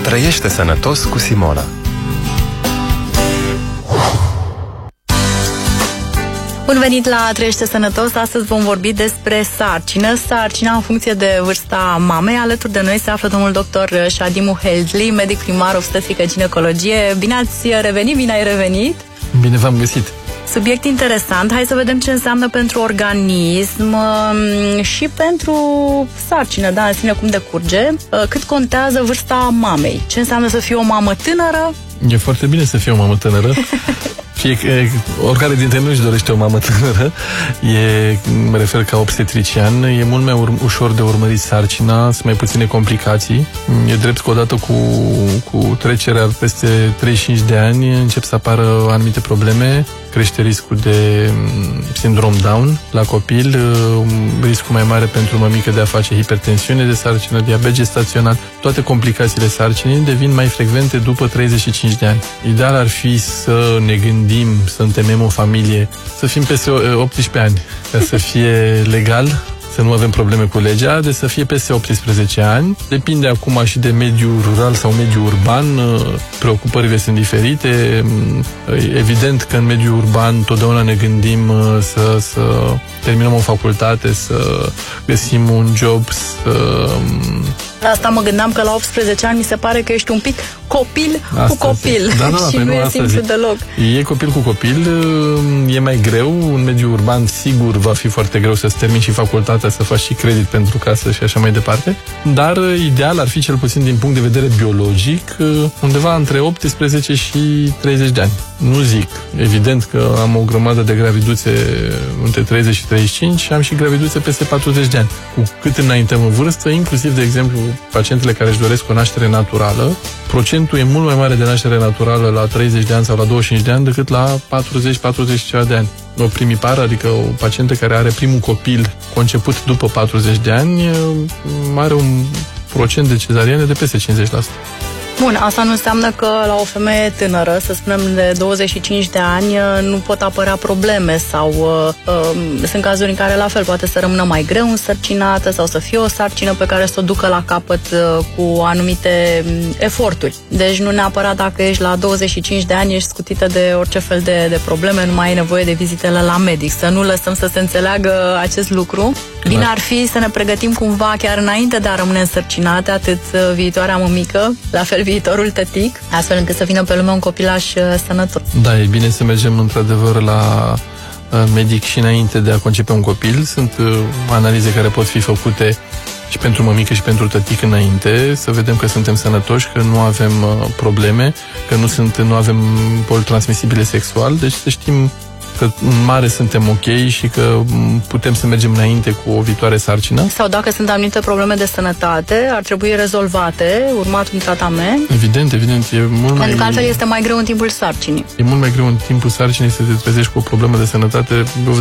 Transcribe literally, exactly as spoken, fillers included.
Trăiește sănătos cu Simona. Bun venit la Trăiește Sănătos. Astăzi vom vorbi despre sarcină. Sarcina în funcție de vârsta mamei. Alături de noi se află domnul doctor Shadi Muheldli, medic primar obstetrică ginecologie. Bine ați revenit, bine ai revenit. Bine v-am găsit. Subiect interesant. Hai să vedem ce înseamnă pentru organism și pentru sarcină, da, în sine cum decurge. Cât contează vârsta mamei? Ce înseamnă să fii o mamă tânără? E foarte bine să fii o mamă tânără. Fie, oricare dintre noi își dorește o mamă tânără. E, mă refer ca obstetrician, e mult mai ur- ușor de urmărit sarcina, sunt mai puține complicații. E drept că odată cu, cu trecerea peste treizeci și cinci de ani încep să apară anumite probleme, crește riscul de sindrom Down la copil, riscul mai mare pentru mămică de a face hipertensiune de sarcină, diabet gestațional. Toate complicațiile sarcinii devin mai frecvente după treizeci și cinci de ani. Ideal ar fi să ne gândim, să întemeiem o familie, să fim peste optsprezece ani, ca să fie legal, să nu avem probleme cu legea, de să fie peste optsprezece ani. Depinde acum și de mediul rural sau mediul urban, preocupările sunt diferite. Evident că în mediul urban totdeauna ne gândim să, să terminăm o facultate, să găsim un job, să... La asta mă gândeam, că la optsprezece ani mi se pare că ești un pic copil asta cu copil. Da, da, da, și nu, nu e simplu deloc. E copil cu copil, e mai greu. În mediul urban, sigur, va fi foarte greu să-ți termini și facultatea, să faci și credit pentru casă și așa mai departe. Dar ideal ar fi, cel puțin din punct de vedere biologic, undeva între optsprezece și treizeci de ani. Nu zic. Evident că am o grămadă de graviduțe între treizeci și treizeci și cinci și am și graviduțe peste patruzeci de ani. Cu cât înaintăm în vârstă, inclusiv, de exemplu, pacientele care își doresc o naștere naturală, procentul e mult mai mare de naștere naturală la treizeci de ani sau la douăzeci și cinci de ani decât la patruzeci patruzeci de ani. O primipară, adică o pacientă care are primul copil conceput după patruzeci de ani, are un procent de cezariene de peste cincizeci la sută. Bun, asta nu înseamnă că la o femeie tânără, să spunem de douăzeci și cinci de ani, nu pot apărea probleme sau uh, uh, sunt cazuri în care la fel poate să rămână mai greu însărcinată sau să fie o sarcină pe care să o ducă la capăt uh, cu anumite eforturi. Deci nu neapărat dacă ești la douăzeci și cinci de ani ești scutită de orice fel de, de probleme, nu mai ai nevoie de vizitele la medic. Să nu lăsăm să se înțeleagă acest lucru. Clar. Bine ar fi să ne pregătim cumva chiar înainte de a rămâne însărcinate, atât viitoarea mămică, la fel viitorul tătic, astfel încât să vină pe lume un copilaș sănătos. Da, e bine să mergem într-adevăr la medic și înainte de a concepe un copil. Sunt analize care pot fi făcute și pentru mămică și pentru tătic înainte, să vedem că suntem sănătoși, că nu avem probleme, că nu, sunt, nu avem boli transmisibile sexual, deci să știm că în mare suntem ok și că putem să mergem înainte cu o viitoare sarcină. Sau dacă sunt anumite probleme de sănătate, ar trebui rezolvate, urmat un tratament. Evident, evident. E mult Pentru mai... că altfel este mai greu în timpul sarcinii. E mult mai greu în timpul sarcinii să te trezești cu o problemă de sănătate.